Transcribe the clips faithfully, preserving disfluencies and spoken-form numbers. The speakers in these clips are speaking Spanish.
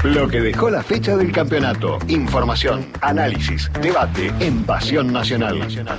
Lo que dejó la fecha del campeonato. Información, análisis, debate en Pasión Nacional.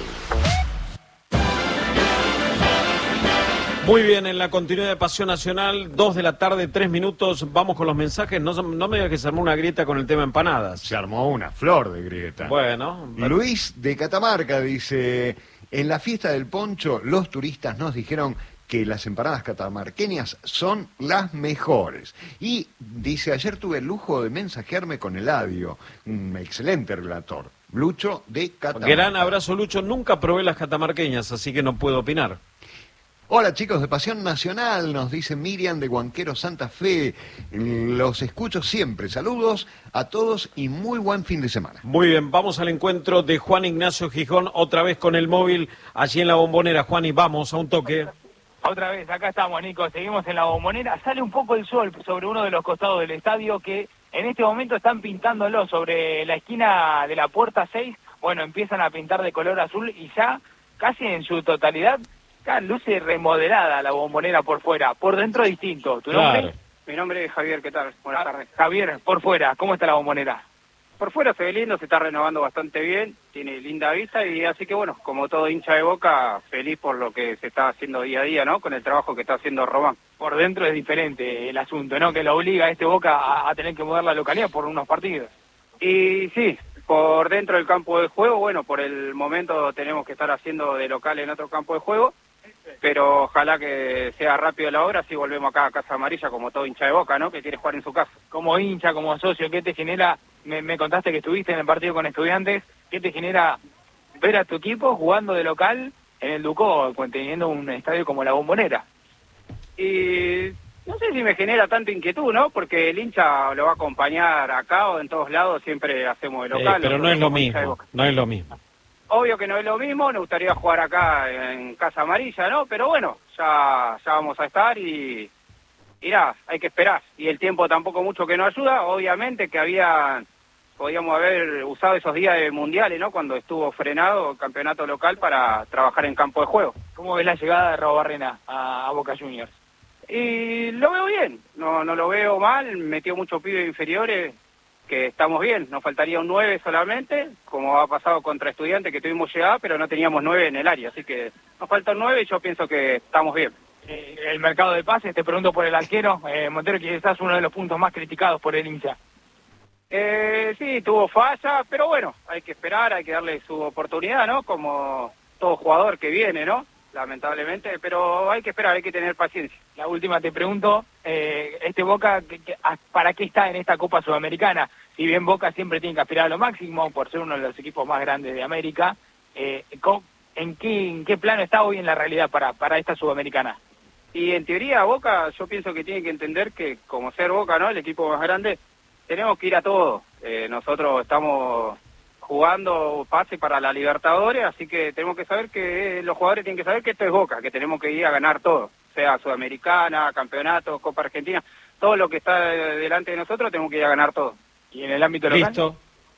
Muy bien, en la continuidad de Pasión Nacional, dos de la tarde, tres minutos, vamos con los mensajes. No, no me digas que se armó una grieta con el tema empanadas. Se armó una flor de grieta. Bueno. Luis de Catamarca dice, en la fiesta del poncho los turistas nos dijeron que las empanadas catamarqueñas son las mejores. Y dice, ayer tuve el lujo de mensajearme con Eladio, un excelente relator. Lucho de Catamarca. Gran abrazo, Lucho. Nunca probé las catamarqueñas, así que no puedo opinar. Hola chicos de Pasión Nacional, nos dice Miriam de Huanquero Santa Fe. Los escucho siempre. Saludos a todos y muy buen fin de semana. Muy bien, vamos al encuentro de Juan Ignacio Gijón, otra vez con el móvil allí en la Bombonera. Juan, y vamos a un toque. Otra vez, acá estamos, Nico, seguimos en la Bombonera. Sale un poco el sol sobre uno de los costados del estadio que en este momento están pintándolo sobre la esquina de la puerta seis. Bueno, empiezan a pintar de color azul y ya casi en su totalidad acá luce remodelada la Bombonera por fuera, por dentro distinto. ¿Tu nombre? Claro. Mi nombre es Javier, ¿qué tal? Buenas Ah, tardes. Javier, por fuera, ¿cómo está la Bombonera? Por fuera se ve lindo, se está renovando bastante bien, tiene linda vista y así que bueno, como todo hincha de Boca, feliz por lo que se está haciendo día a día, ¿no? Con el trabajo que está haciendo Román. Por dentro es diferente el asunto, ¿no? Que lo obliga a este Boca a, a tener que mover la localidad por unos partidos. Y sí, por dentro del campo de juego, bueno, por el momento tenemos que estar haciendo de local en otro campo de juego, pero ojalá que sea rápido la obra, así volvemos acá a Casa Amarilla como todo hincha de Boca, ¿no? Que quiere jugar en su casa. Como hincha, como socio, ¿qué te genera? Me, me contaste que estuviste en el partido con Estudiantes. ¿Qué te genera ver a tu equipo jugando de local en el Ducó, teniendo un estadio como la Bombonera? Y no sé si me genera tanta inquietud, ¿no? Porque el hincha lo va a acompañar acá o en todos lados, siempre hacemos de local. Eh, pero no es lo mismo, no es lo mismo. Obvio que no es lo mismo, nos gustaría jugar acá en Casa Amarilla, ¿no? Pero bueno, ya, ya vamos a estar y, y nada, hay que esperar. Y el tiempo tampoco mucho que nos ayuda, obviamente que había, podíamos haber usado esos días de mundiales, ¿no? Cuando estuvo frenado el campeonato local para trabajar en campo de juego. ¿Cómo ves la llegada de Raúl Barrena a, a Boca Juniors? Y lo veo bien, no, no lo veo mal, metió muchos pibes inferiores, que estamos bien, nos faltaría un nueve solamente, como ha pasado contra Estudiantes, que tuvimos llegada, pero no teníamos nueve en el área, así que nos falta un nueve y yo pienso que estamos bien. Eh, el mercado de pases, te pregunto por el arquero, eh, Montero, quizás uno de los puntos más criticados por el hincha. Eh, sí, tuvo falla, pero bueno, hay que esperar, hay que darle su oportunidad, ¿no? Como todo jugador que viene, ¿no? Lamentablemente, pero hay que esperar, hay que tener paciencia. La última te pregunto, eh, este Boca, ¿qué, qué, ¿para qué está en esta Copa Sudamericana? Si bien Boca siempre tiene que aspirar a lo máximo, por ser uno de los equipos más grandes de América, eh, ¿en qué, en qué plano está hoy en la realidad para, para esta Sudamericana? Y en teoría Boca, yo pienso que tiene que entender que como ser Boca, ¿no? El equipo más grande, tenemos que ir a todo. Eh, nosotros estamos jugando pase para la Libertadores, así que tenemos que saber que los jugadores tienen que saber que esto es Boca, que tenemos que ir a ganar todo, sea Sudamericana, Campeonato, Copa Argentina, todo lo que está delante de nosotros tenemos que ir a ganar todo. ¿Y en el ámbito local? Listo.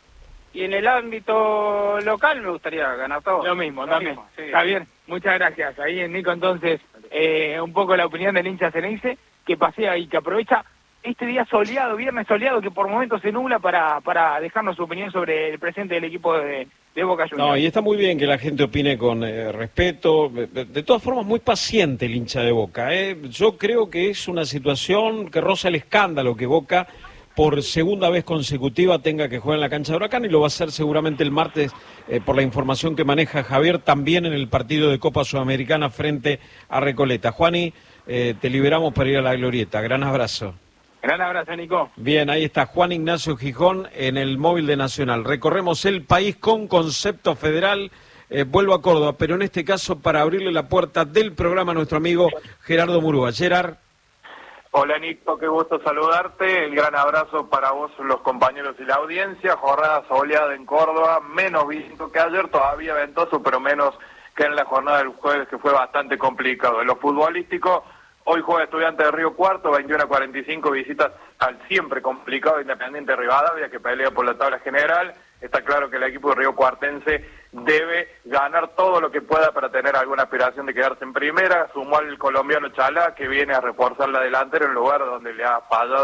Y en el ámbito local me gustaría ganar todo. Lo mismo, lo también. mismo, sí. Javier, muchas gracias. Ahí en Nico, entonces, eh, un poco la opinión del hincha ceneice, que pasea y que aprovecha este día soleado, viernes soleado, que por momentos se nubla para, para dejarnos su opinión sobre el presente del equipo de, de Boca Juniors. No, y está muy bien que la gente opine con eh, respeto, de, de todas formas muy paciente el hincha de Boca. ¿eh? Yo creo que es una situación que roza el escándalo que Boca por segunda vez consecutiva tenga que jugar en la cancha de Huracán y lo va a hacer seguramente el martes eh, por la información que maneja Javier también en el partido de Copa Sudamericana frente a Recoleta. Juani, eh, te liberamos para ir a la glorieta. Gran abrazo. Gran abrazo, Nico. Bien, ahí está Juan Ignacio Gijón en el móvil de Nacional. Recorremos el país con concepto federal. Eh, vuelvo a Córdoba, pero en este caso para abrirle la puerta del programa a nuestro amigo Gerardo Murúa. Gerard. Hola Nico, qué gusto saludarte. El gran abrazo para vos, los compañeros y la audiencia. Jornada soleada en Córdoba, menos viento que ayer, todavía ventoso, pero menos que en la jornada del jueves, que fue bastante complicado. En lo futbolístico, hoy juega Estudiantes de Río Cuarto, veintiuno a cuarenta y cinco, visitas al siempre complicado Independiente Rivadavia, que pelea por la tabla general. Está claro que el equipo de Río Cuartense debe ganar todo lo que pueda para tener alguna aspiración de quedarse en primera. Sumó al colombiano Chalá, que viene a reforzar la delantera en un lugar donde le ha fallado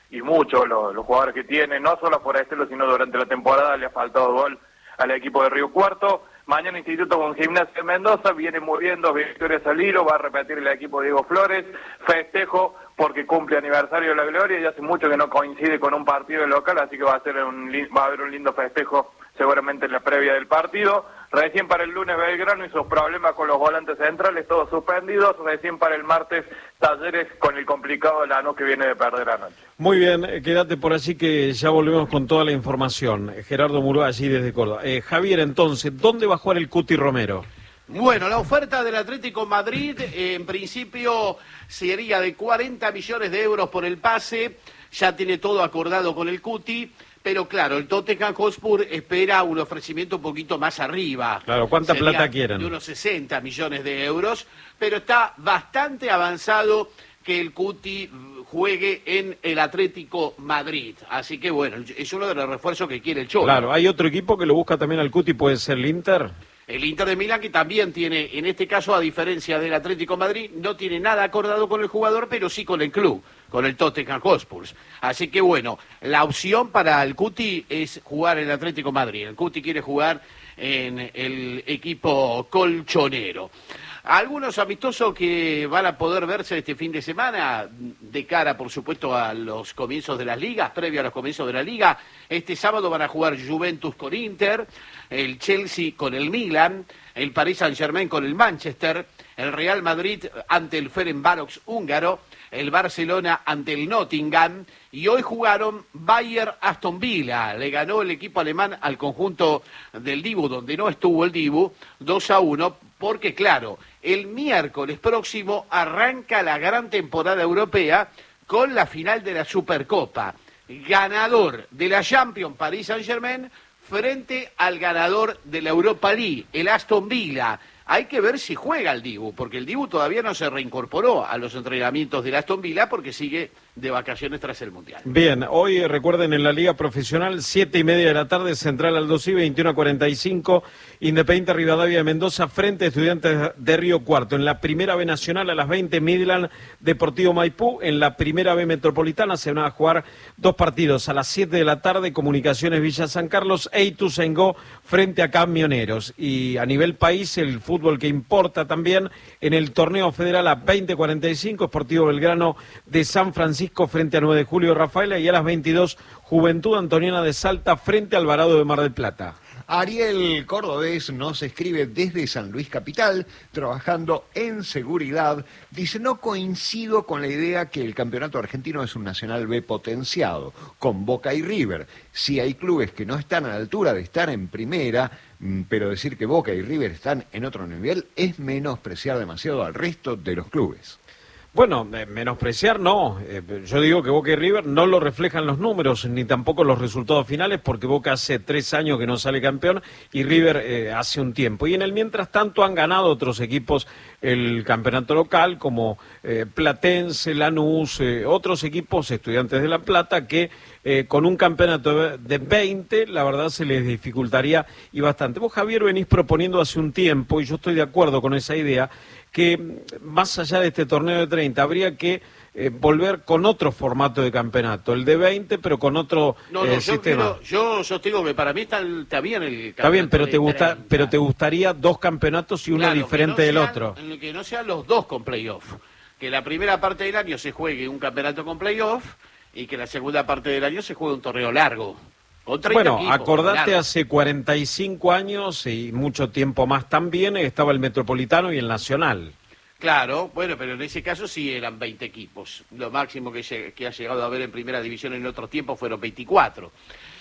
y mucho los, los jugadores que tiene, no solo por Estelo, sino durante la temporada le ha faltado gol al equipo de Río Cuarto. Mañana Instituto con Gimnasia de Mendoza, viene muy bien, dos victorias al hilo, va a repetir el equipo Diego Flores, festejo porque cumple aniversario de la Gloria y hace mucho que no coincide con un partido local, así que va a ser un va a haber un lindo festejo seguramente en la previa del partido. Recién para el lunes Belgrano y sus problemas con los volantes centrales, todos suspendidos. Recién para el martes Talleres con el complicado de Lanús que viene de perder anoche. Muy bien, eh, quédate por allí que ya volvemos con toda la información. Gerardo Murúa allí desde Córdoba. Eh, Javier, entonces, ¿dónde va a jugar el Cuti Romero? Bueno, la oferta del Atlético Madrid eh, en principio sería de cuarenta millones de euros por el pase, ya tiene todo acordado con el Cuti. Pero claro, el Tottenham Hotspur espera un ofrecimiento un poquito más arriba. Claro, ¿cuánta Sería plata quieren? De unos sesenta millones de euros, pero está bastante avanzado que el Cuti juegue en el Atlético Madrid. Así que bueno, es uno de los refuerzos que quiere el Cholo. Claro, ¿hay otro equipo que lo busca también al Cuti? ¿Puede ser el Inter? El Inter de Milán, que también tiene, en este caso, a diferencia del Atlético Madrid, no tiene nada acordado con el jugador, pero sí con el club, con el Tottenham Hotspur. Así que bueno, la opción para el Cuti es jugar en el Atlético Madrid. El Cuti quiere jugar en el equipo colchonero. Algunos amistosos que van a poder verse este fin de semana, de cara, por supuesto, a los comienzos de las ligas, previo a los comienzos de la liga. Este sábado van a jugar Juventus con Inter, el Chelsea con el Milan, el Paris Saint-Germain con el Manchester, el Real Madrid ante el Ferencvárosh húngaro, el Barcelona ante el Nottingham, y hoy jugaron Bayern-Aston Villa. Le ganó el equipo alemán al conjunto del Dibu, donde no estuvo el Dibu, dos a uno, porque claro, el miércoles próximo arranca la gran temporada europea con la final de la Supercopa. Ganador de la Champions, Paris Saint-Germain, frente al ganador de la Europa League, el Aston Villa. Hay que ver si juega el Dibu, porque el Dibu todavía no se reincorporó a los entrenamientos del Aston Villa porque sigue de vacaciones tras el Mundial. Bien, hoy recuerden en la Liga Profesional, siete y media de la tarde, Central Aldosí, veintiuno a cuarenta y cinco, Independiente Rivadavia de Mendoza frente a Estudiantes de Río Cuarto. En la Primera B Nacional a las veinte, Midland Deportivo Maipú. En la Primera B Metropolitana se van a jugar dos partidos. A las siete de la tarde, Comunicaciones Villa San Carlos e Ituzaingó frente a Camioneros. Y a nivel país, el fútbol que importa también en el torneo federal a veinte cuarenta y cinco, Sportivo Belgrano de San Francisco frente a nueve de julio Rafaela, y a las veintidós, Juventud Antoniana de Salta frente a Alvarado de Mar del Plata. Ariel Cordobés nos escribe desde San Luis Capital, trabajando en seguridad. Dice, no coincido con la idea que el campeonato argentino es un Nacional B potenciado, con Boca y River. Si hay clubes que no están a la altura de estar en primera, pero decir que Boca y River están en otro nivel es menospreciar demasiado al resto de los clubes. Bueno, eh, menospreciar no, eh, yo digo que Boca y River no lo reflejan los números, ni tampoco los resultados finales, porque Boca hace tres años que no sale campeón y River eh, hace un tiempo. Y en el mientras tanto han ganado otros equipos el campeonato local, como eh, Platense, Lanús, eh, otros equipos, Estudiantes de La Plata, que eh, con un campeonato de veinte, la verdad se les dificultaría y bastante. Vos, Javier, venís proponiendo hace un tiempo, y yo estoy de acuerdo con esa idea, que más allá de este torneo de treinta habría que eh, volver con otro formato de campeonato, el de veinte, pero con otro no, no, eh, yo sistema. Quiero, yo sostigo que para mí está, está bien el campeonato. Está bien, pero te gusta, treinta. pero te gustaría dos campeonatos y uno Claro, diferente que no del sean, otro. Que no sean los dos con playoff. Que la primera parte del año se juegue un campeonato con playoff y que la segunda parte del año se juegue un torneo largo. Bueno, equipos, acordate, largo. hace cuarenta y cinco años y mucho tiempo más también estaba el Metropolitano y el Nacional. Claro, bueno, pero en ese caso sí eran veinte equipos. Lo máximo que, lleg- que ha llegado a haber en primera división en otro tiempo fueron veinticuatro.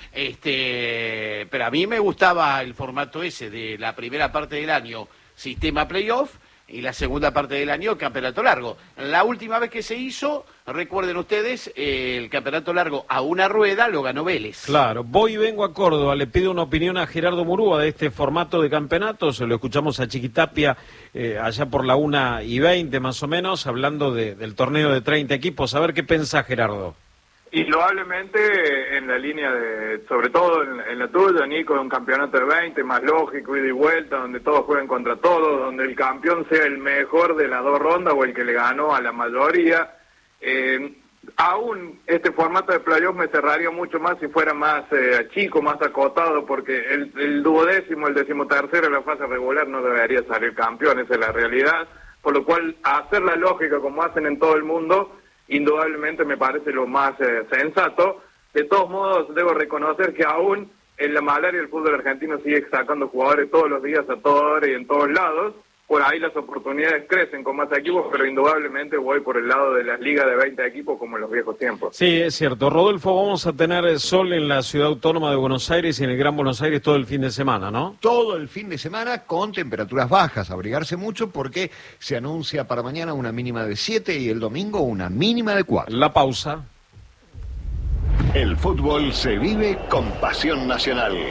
Este, pero a mí me gustaba el formato ese de la primera parte del año, sistema playoff, y la segunda parte del año, campeonato largo. La última vez que se hizo, recuerden ustedes, eh, el campeonato largo a una rueda lo ganó Vélez. Claro, voy y vengo a Córdoba, le pido una opinión a Gerardo Murúa de este formato de campeonato, se lo escuchamos a Chiquitapia eh, allá por la una y veinte más o menos, hablando de, del torneo de treinta equipos, a ver qué pensás, Gerardo. Indudablemente en la línea de, sobre todo en, en la tuya, Nico, de un campeonato de veinte, más lógico, ida y vuelta, donde todos jueguen contra todos, donde el campeón sea el mejor de las dos rondas o el que le ganó a la mayoría. Eh, aún este formato de playoff me cerraría mucho más si fuera más eh, chico, más acotado, porque el, el duodécimo, el decimotercero en la fase regular no debería salir campeón, esa es la realidad, por lo cual hacer la lógica como hacen en todo el mundo, indudablemente me parece lo más eh, sensato. De todos modos, debo reconocer que aún en la malaria el fútbol argentino sigue sacando jugadores todos los días, a toda hora y en todos lados. Por ahí las oportunidades crecen con más equipos, pero indudablemente voy por el lado de las ligas de veinte equipos como en los viejos tiempos. Sí, es cierto. Rodolfo, vamos a tener sol en la ciudad autónoma de Buenos Aires y en el Gran Buenos Aires todo el fin de semana, ¿no? Todo el fin de semana con temperaturas bajas, abrigarse mucho porque se anuncia para mañana una mínima de siete y el domingo una mínima de cuatro. La pausa. El fútbol se vive con pasión nacional.